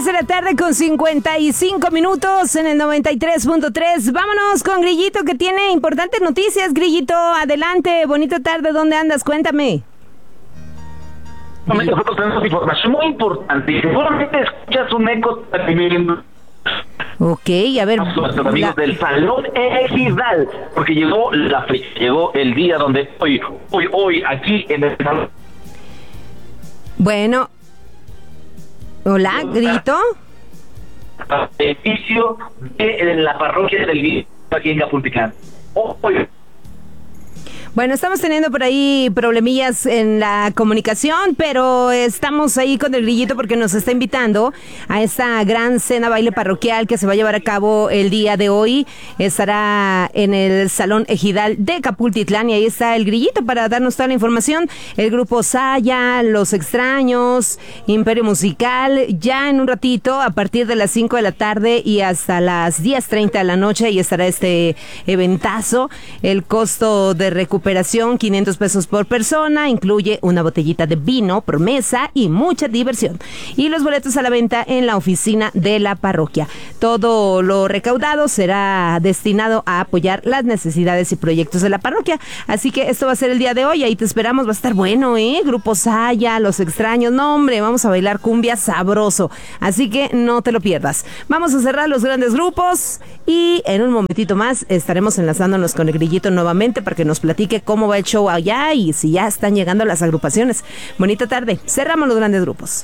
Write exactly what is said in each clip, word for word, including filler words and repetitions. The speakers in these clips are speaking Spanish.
de la tarde con cincuenta y cinco minutos en el noventa y tres punto tres. Vámonos con Grillito, que tiene importantes noticias. Grillito, adelante. Bonita tarde. ¿Dónde andas? Cuéntame. Nosotros tenemos información muy importante. Seguramente escuchas un eco también. Ok, a ver. Nuestros amigos la... del Salón Ejidal, porque llegó la fecha, llegó el día donde hoy, hoy, hoy, aquí en el Salón. Bueno. Hola, Grito. Edificio de la parroquia del Guillo, aquí en Capulticán. Hoy. Bueno, estamos teniendo por ahí problemillas en la comunicación, pero estamos ahí con el Grillito porque nos está invitando a esta gran cena baile parroquial que se va a llevar a cabo el día de hoy. Estará en el Salón Ejidal de Capultitlán y ahí está el Grillito para darnos toda la información. El grupo Saya, Los Extraños, Imperio Musical, ya en un ratito, a partir de las cinco de la tarde y hasta las diez treinta de la noche, ahí estará este eventazo. El costo de recuperación Operación quinientos pesos por persona, incluye una botellita de vino por mesa y mucha diversión. Y los boletos a la venta en la oficina de la parroquia. Todo lo recaudado será destinado a apoyar las necesidades y proyectos de la parroquia. Así que esto va a ser el día de hoy, ahí te esperamos, va a estar bueno, ¿eh? Grupo Saya, Los Extraños, no hombre, vamos a bailar cumbia sabroso. Así que no te lo pierdas. Vamos a cerrar los grandes grupos y en un momentito más estaremos enlazándonos con el Grillito nuevamente para que nos platique cómo va el show allá y si ya están llegando las agrupaciones. Bonita tarde. Cerramos los grandes grupos.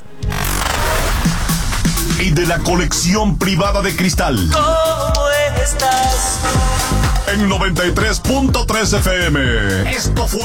Y de la colección privada de Cristal. ¿Cómo estás? En noventa y tres punto tres F M. Esto fue